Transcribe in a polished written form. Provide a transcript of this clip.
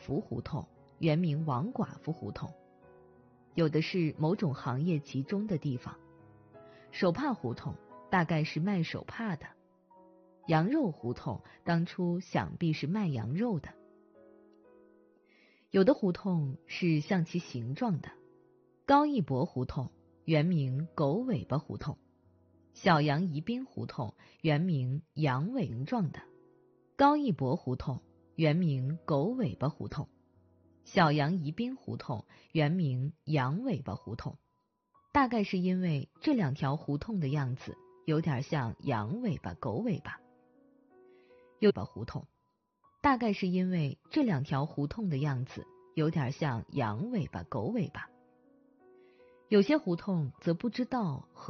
妇胡同，原名王寡妇胡同。有的是某种行业集中的地方。手帕胡同大概是卖手帕的。羊肉胡同当初想必是卖羊肉的。有的胡同是像其形状的。高义博胡同原名狗尾巴胡同。小杨宜宾胡同原名羊尾状的。高义博胡同原名狗尾巴胡同。小杨宜宾胡同原名羊尾巴胡同，大概是因为这两条胡同的样子有点像羊尾巴狗尾巴。右把胡同，大概是因为这两条胡同的样子有点像羊尾巴狗尾巴。有些胡同则不知道和